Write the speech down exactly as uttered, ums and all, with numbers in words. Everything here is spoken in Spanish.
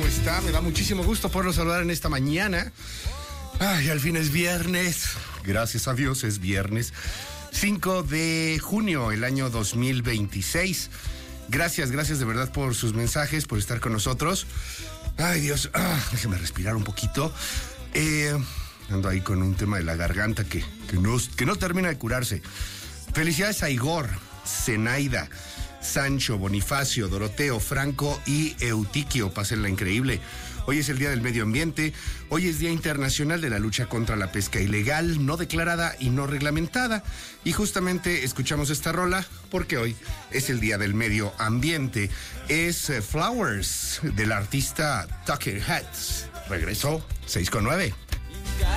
¿Cómo está? Me da muchísimo gusto poderlo saludar en esta mañana. Ay, al fin es viernes. Gracias a Dios es viernes. cinco de junio, el año dos mil veintiséis. Gracias, gracias de verdad por sus mensajes, por estar con nosotros. Ay, Dios, ah, déjeme respirar un poquito. Eh, ando ahí con un tema de la garganta que, que, no, que no termina de curarse. Felicidades a Igor, Zenaida, Sancho, Bonifacio, Doroteo, Franco y Eutiquio. Pásenla increíble. Hoy es el Día del Medio Ambiente. Hoy es Día Internacional de la Lucha contra la Pesca Ilegal, no declarada y no reglamentada. Y justamente escuchamos esta rola porque hoy es el Día del Medio Ambiente. Es Flowers, del artista Tucker Heads. Regresó seis con nueve.